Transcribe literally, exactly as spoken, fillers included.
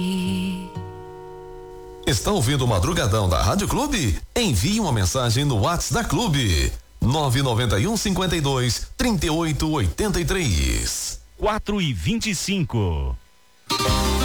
Está ouvindo o Madrugadão da Rádio Clube? Envie uma mensagem no WhatsApp da Clube. nove nove um, cinquenta e dois, trinta e oito, oitenta e três. quatro e vinte e cinco.